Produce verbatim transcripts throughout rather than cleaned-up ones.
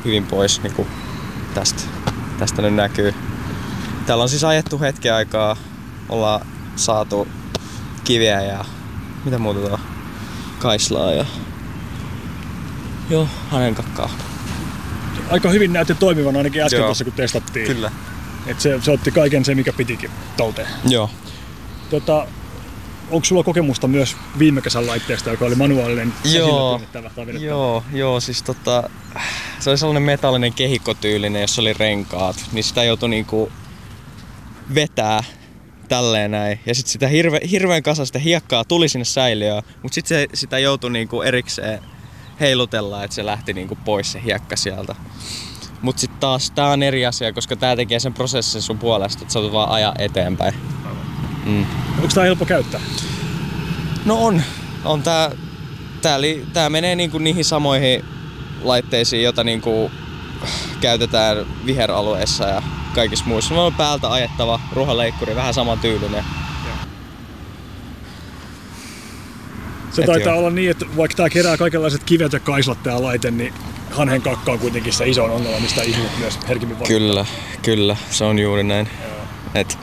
hyvin pois niin kuin tästä, tästä nyt näkyy. Täällä on siis ajettu hetken aikaa, ollaan saatu kiviä ja mitä muuta tuo kaislaa ja joo, hanenkakkaa. Aika hyvin näytti toimivan ainakin äsken tuossa kun testattiin. Kyllä. Et se, se otti kaiken se mikä pitikin talteen. Joo. Tota, onko sulla kokemusta myös viime kesän laitteesta, joka oli manuaalinen joo, käsillä joo, joo, siis tota, se oli sellainen metallinen kehikkotyylinen, jossa oli renkaat, niin sitä joutui niinku vetää tälleen näin. Ja sit sitä hirve, hirveän kasa sitä hiekkaa tuli sinne säiliöön, mut sit se, sitä joutui niinku erikseen heilutella, että se lähti niinku pois se hiekka sieltä. Mut sit taas tää on eri asia, koska tää tekee sen prosessin sun puolesta, että sä voit vaan ajaa eteenpäin. Mm. Onko tää helppo käyttää? No on. on tää, tää, li, tää menee niinku niihin samoihin laitteisiin, joita niinku käytetään viheralueissa ja kaikissa muissa. Se on päältä ajettava ruohonleikkuri, vähän samantyylinen. Se Et taitaa jo. olla niin, että vaikka tää kerää kaikenlaiset kivet ja kaislat tää laite, niin hanhenkakka on kuitenkin se iso ongelma, mistä ihmiset myös herkimmin vaikuttaa. Kyllä, kyllä. Se on juuri näin. Et.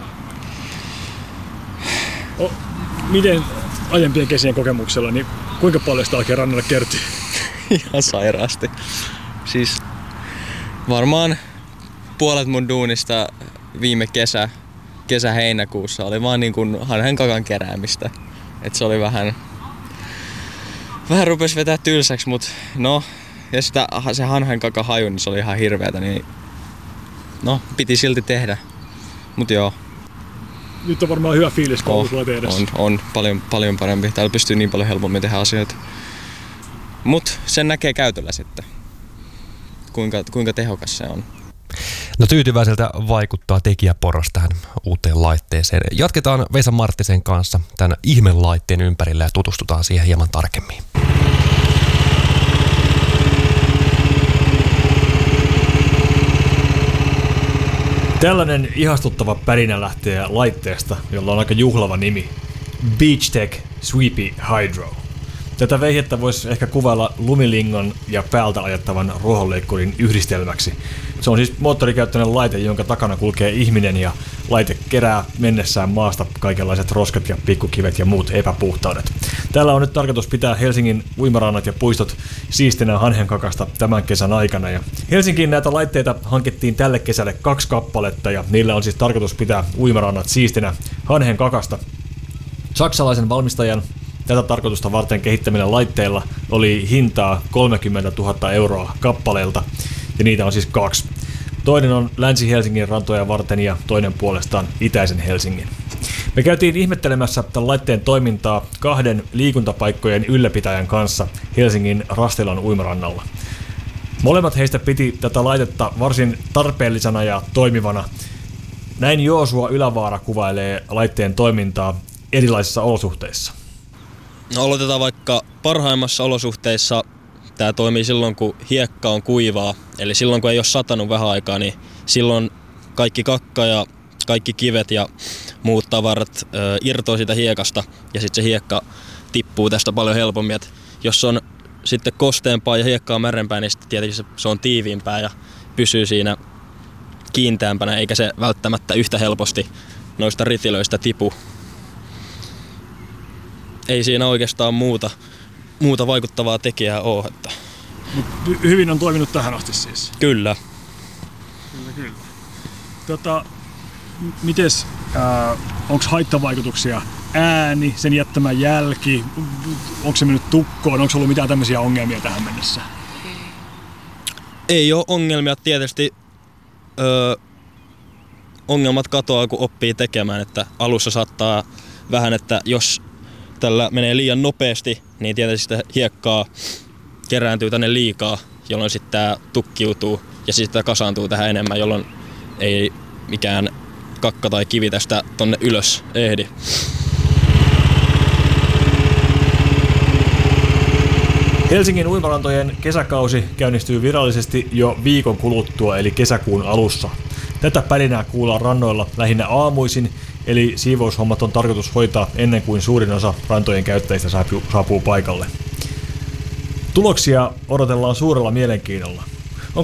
O, miten aiempien kesien kokemuksella, niin kuinka paljon sitä oikein rannalle kertyy? Ihan sairaasti. Siis varmaan puolet mun duunista viime kesä, kesä-heinäkuussa oli vaan niin kuin hanhenkakan keräämistä. Et se oli vähän, vähän rupesi vetää tylsäksi, mut no, ja sitä, se hanhenkaka haju, niin se oli ihan hirveetä, niin no, piti silti tehdä. Mut joo. Nyt on varmaan hyvä fiilis, kun oh, sulla tehdessä. On, on paljon, paljon parempi. Täällä pystyy niin paljon helpommin tehdä asioita. Mut sen näkee käytöllä sitten, kuinka, kuinka tehokas se on. No tyytyväiseltä vaikuttaa tekijäporras tähän uuteen laitteeseen. Jatketaan Vesa Marttisen kanssa tämän ihmelaitteen ympärillä ja tutustutaan siihen hieman tarkemmin. Tällainen ihastuttava pärinä lähtee laitteesta, jolla on aika juhlava nimi. BeachTech Sweepy Hydro. Tätä veihettä voisi ehkä kuvailla lumilingon ja päältä ajettavan ruohonleikkurin yhdistelmäksi. Se on siis moottorikäyttöinen laite, jonka takana kulkee ihminen ja laite kerää mennessään maasta kaikenlaiset roskat ja pikkukivet ja muut epäpuhtaudet. Täällä on nyt tarkoitus pitää Helsingin uimarannat ja puistot siistinä hanhenkakasta tämän kesän aikana. Ja Helsinkiin näitä laitteita hankittiin tälle kesälle kaksi kappaletta ja niillä on siis tarkoitus pitää uimarannat siistinä hanhenkakasta. Saksalaisen valmistajan tätä tarkoitusta varten kehittämillä laitteilla oli hintaa kolmekymmentätuhatta euroa kappaleelta, ja niitä on siis kaksi. Toinen on Länsi-Helsingin rantoja varten ja toinen puolestaan Itäisen Helsingin. Me käytiin ihmettelemässä tämän laitteen toimintaa kahden liikuntapaikkojen ylläpitäjän kanssa Helsingin Rastilan uimarannalla. Molemmat heistä piti tätä laitetta varsin tarpeellisena ja toimivana. Näin Joosua Ylävaara kuvailee laitteen toimintaa erilaisissa olosuhteissa. No, aloitetaan vaikka parhaimmassa olosuhteissa. Tämä toimii silloin, kun hiekka on kuivaa. Eli silloin, kun ei ole satanut vähän aikaa, niin silloin kaikki kakka ja kaikki kivet ja muut tavarat ö, irtoaa siitä hiekasta. Ja sitten se hiekka tippuu tästä paljon helpommin. Et jos on sitten kosteampaa ja hiekkaa märempää, niin sitten tietenkin se, se on tiiviimpää ja pysyy siinä kiinteämpänä, eikä se välttämättä yhtä helposti noista ritilöistä tipu. Ei siinä oikeastaan muuta, muuta vaikuttavaa tekijää ole. Että. Mut hyvin on toiminut tähän asti siis? Kyllä. Kyllä, kyllä. Tota, mites, äh, onko haittavaikutuksia? Ääni, sen jättämä jälki, onko se mennyt tukkoon, onko ollut mitään tämmöisiä ongelmia tähän mennessä? Ei ole ongelmia tietysti. Öö, ongelmat katoaa, kun oppii tekemään, että alussa saattaa vähän, että jos tällä menee liian nopeasti, niin tietysti sitä hiekkaa kerääntyy tänne liikaa, jolloin sitten tämä tukkiutuu ja sitten kasaantuu tähän enemmän, jolloin ei mikään kakka tai kivi tästä tonne ylös ehdi. Helsingin uimarantojen kesäkausi käynnistyy virallisesti jo viikon kuluttua, eli kesäkuun alussa. Tätä pärinää kuullaan rannoilla lähinnä aamuisin, eli siivoushommat on tarkoitus hoitaa ennen kuin suurin osa rantojen käyttäjistä saapuu paikalle. Tuloksia odotellaan suurella mielenkiinnolla.